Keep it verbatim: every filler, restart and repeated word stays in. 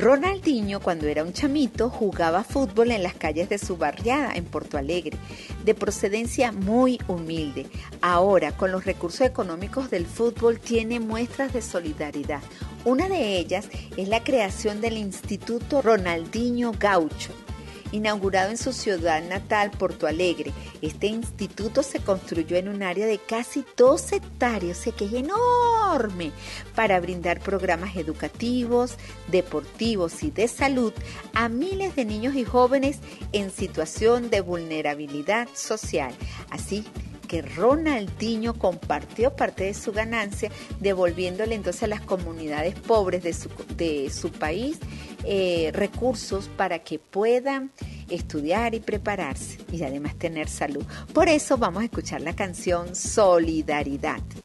Ronaldinho, cuando era un chamito, jugaba fútbol en las calles de su barriada en Porto Alegre, de procedencia muy humilde. Ahora, con los recursos económicos del fútbol, tiene muestras de solidaridad. Una de ellas es la creación del Instituto Ronaldinho Gaucho, inaugurado en su ciudad natal, Porto Alegre. Este instituto se construyó en un área de casi dos hectáreas, o sea que es enorme, para brindar programas educativos, deportivos y de salud a miles de niños y jóvenes en situación de vulnerabilidad social. Así que Ronaldinho compartió parte de su ganancia, devolviéndole entonces a las comunidades pobres de su, de su país eh, recursos para que puedan estudiar y prepararse y además tener salud. Por eso vamos a escuchar la canción Solidaridad.